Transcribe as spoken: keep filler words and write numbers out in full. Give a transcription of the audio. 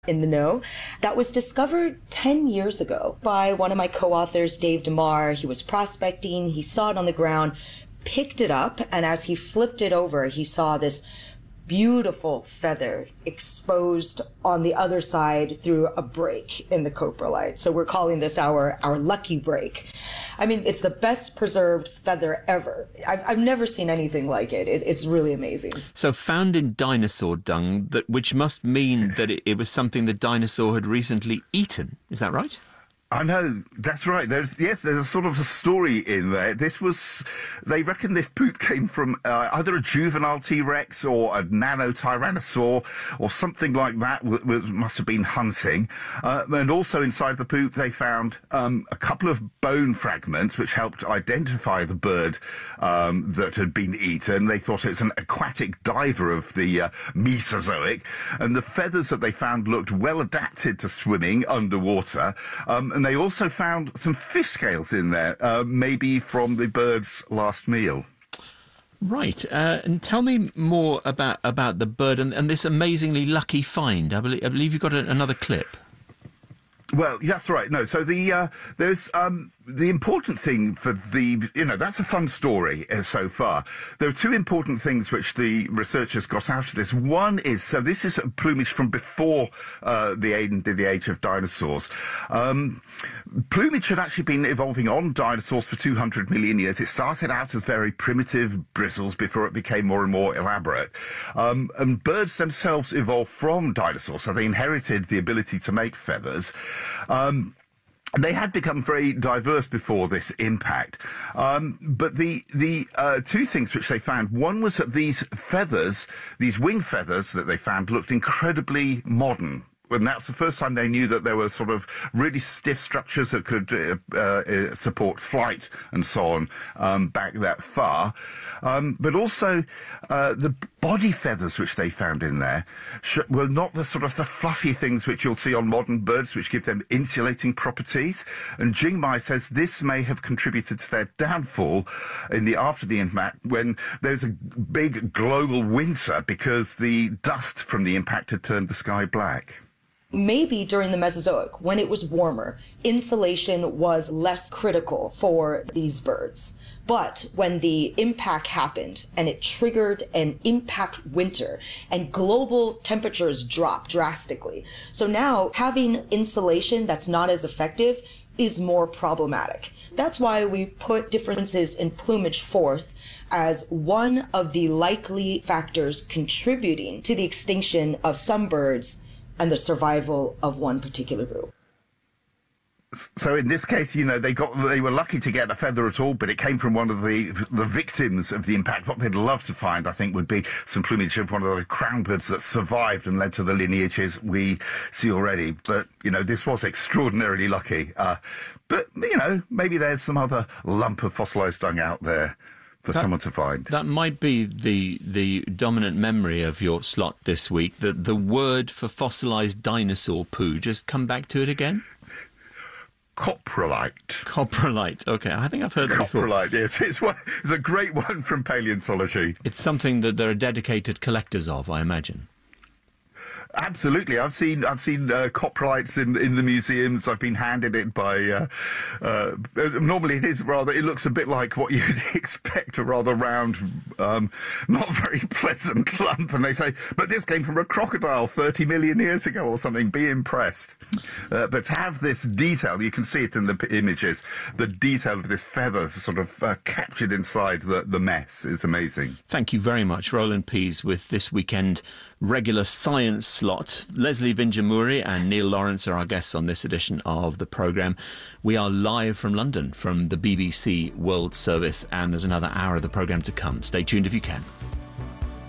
in the know. That was discovered ten years ago by one of my co-authors, Dave DeMar. He was prospecting, he saw it on the ground, picked it up, and as he flipped it over, he saw this beautiful feather exposed on the other side through a break in the coprolite. So we're calling this our, our lucky break. I mean, it's the best preserved feather ever. I've, I've never seen anything like it. it. It's really amazing. So found in dinosaur dung, that which must mean that it, it was something the dinosaur had recently eaten. Is that right? I know, that's right. There's yes, there's a sort of a story in there. This was, they reckon this poop came from uh, either a juvenile T-Rex or a nano tyrannosaur or something like that. W- w- must have been hunting. Uh, and also inside the poop, they found um, a couple of bone fragments which helped identify the bird um, that had been eaten. They thought it's an aquatic diver of the uh, Mesozoic, and the feathers that they found looked well adapted to swimming underwater. Um, And they also found some fish scales in there, uh, maybe from the bird's last meal. Right. Uh, and tell me more about, about the bird and, and this amazingly lucky find. I believe, I believe you've got a, another clip. Well, that's right. No, so the uh, there's um, the important thing for the, you know, that's a fun story uh, so far. There are two important things which the researchers got out of this. One is, so this is plumage from before uh, the end of the age of dinosaurs. Um, plumage had actually been evolving on dinosaurs for two hundred million years. It started out as very primitive bristles before it became more and more elaborate. Um, and birds themselves evolved from dinosaurs, so they inherited the ability to make feathers. Um, They had become very diverse before this impact. Um, but the the uh, two things which they found, one was that these feathers, these wing feathers that they found, looked incredibly modern. And that's the first time they knew that there were sort of really stiff structures that could uh, uh, support flight and so on um, back that far. Um, but also uh, the body feathers which they found in there sh- were not the sort of the fluffy things which you'll see on modern birds, which give them insulating properties. And Jingmai says this may have contributed to their downfall in the after the impact, when there's a big global winter because the dust from the impact had turned the sky black. Maybe during the Mesozoic, when it was warmer, insulation was less critical for these birds. But when the impact happened and it triggered an impact winter and global temperatures dropped drastically. So now having insulation that's not as effective is more problematic. That's why we put differences in plumage forth as one of the likely factors contributing to the extinction of some birds and the survival of one particular group. So in this case, you know, they got they were lucky to get a feather at all, but it came from one of the the victims of the impact. What they'd love to find, I think, would be some plumage of one of the crown birds that survived and led to the lineages we see already. But, you know, this was extraordinarily lucky. Uh, but, you know, maybe there's some other lump of fossilised dung out there for that, someone to find. That might be the the dominant memory of your slot this week, that the word for fossilised dinosaur poo. Just come back to it again. Coprolite. Coprolite. Okay, I think I've heard that before. Coprolite, yes. It's, one, it's a great one from paleontology. It's something that there are dedicated collectors of, I imagine. Absolutely, I've seen I've seen uh, coprolites in in the museums. I've been handed it by. Uh, uh, normally, it is rather. It looks a bit like what you'd expect, a rather round, um, not very pleasant lump. And they say, "But this came from a crocodile thirty million years ago, or something." Be impressed. Uh, but to have this detail, you can see it in the p- images. The detail of this feather, sort of uh, captured inside the the mess, is amazing. Thank you very much, Roland Pease, with this weekend regular science slot. Leslie Vinjamuri and Neil Lawrence are our guests on this edition of the programme. We are live from London, from the B B C World Service, and there's another hour of the programme to come. Stay tuned if you can.